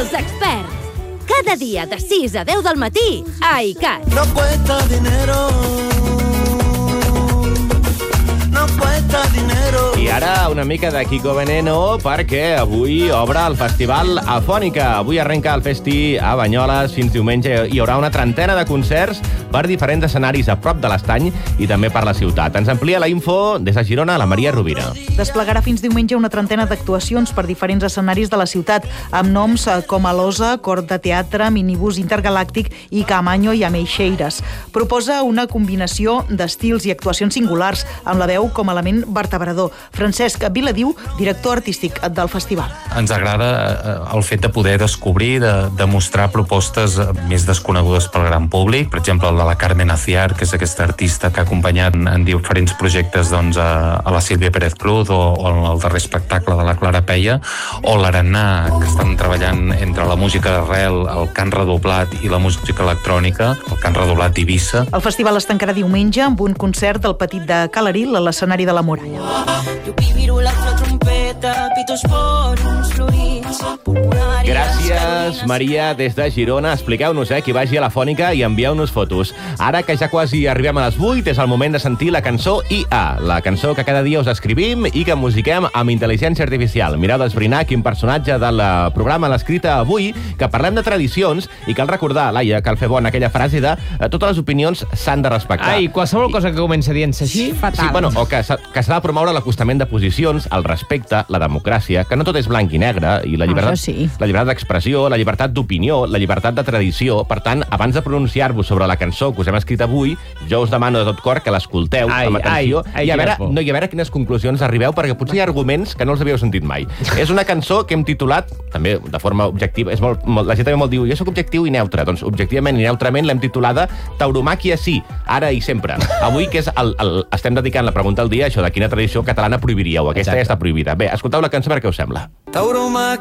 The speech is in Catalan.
Els experts. Cada dia de 6 a 10 del matí a ICAT. No cuesta dinero. No cuesta dinero. I ara una mica de Kiko Veneno, perquè avui obre el Festival Afònica. Avui arrenca el festi a Banyoles. Fins diumenge hi haurà una trentena de concerts per diferents escenaris a prop de l'Estany i també per la ciutat. Ens amplia la info des de Girona la Maria Rovira. Desplegarà fins diumenge una trentena d'actuacions per diferents escenaris de la ciutat, amb noms com Alosa, Cor de Teatre, Minibús Intergalàctic i Camanyo i Ameixeiras. Proposa una combinació d'estils i actuacions singulars, amb la veu com a element vertebrador. Francesc Viladiu, director artístic del festival. Ens agrada el fet de poder descobrir, de mostrar propostes més desconegudes pel gran públic. Per exemple, el de la Carmen Aciar, que és aquesta artista que ha acompanyat en diferents projectes a la Sílvia Pérez Cruz, o el darrer espectacle de la Clara Peia, o l'Arannà, que estan treballant entre la música d'arrel, el cant redoblat i la música electrònica, el cant redoblat d'Eivissa. El festival es tancarà diumenge amb un concert del Petit de Calaril a l'escenari de la Muralla. Gràcies, Maria, des de Girona. Expliqueu-nos, qui vagi a la Fònica i envieu-nos fotos. Ara que ja quasi arribem a les 8, és el moment de sentir la cançó IA, la cançó que cada dia us escrivim i que musiquem amb intel·ligència artificial. Mireu d'esbrinar quin personatge del programa l'ha escrita avui, que parlem de tradicions i cal recordar, Laia, cal fer bona aquella frase de totes les opinions s'han de respectar. Ai, qualsevol cosa que comença dient-se així, fatal. Sí, bueno, o que s'ha de promoure l'acostament de posicions, el respecte, la democràcia, que no tot és blanc i negre, i la llibertat, la llibertat d'expressió, la llibertat d'opinió, la llibertat de tradició. Per tant, abans de pronunciar-vos sobre la cançó que us hem escrit avui, jo us demano de tot cor que l'escolteu amb atenció i a veure quines conclusions arribeu, perquè potser hi ha arguments que no els havíeu sentit mai. És una cançó que hem titulat, també de forma objectiva, la gent també molt diu, jo soc objectiu i neutre, doncs objectivament i neutrament l'hem titulada Tauromàquia sí, ara i sempre. Avui, que estem dedicant la pregunta del dia, això de quina tradició catalana prohibiríeu. Aquesta ja està prohibida. Bé, escolteu la cançó, per què us sembla? Tauromàquia